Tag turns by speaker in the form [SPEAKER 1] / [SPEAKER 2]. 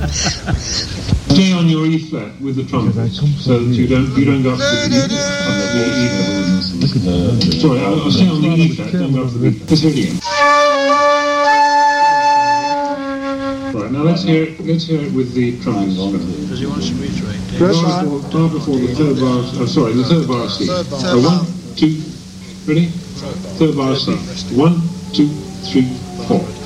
[SPEAKER 1] Stay on your E flat with the trumpet, so that you don't go up to the E flat. Sorry, I'll stay on the E flat, don't go up to the B. Let's hear it again. Right, now let's hear it with the trumpet.
[SPEAKER 2] Does he want us to reiterate?
[SPEAKER 1] Bar before the third bar. The third bar C. 1, 2, ready? Third bar C. 1, 2, 3, 4.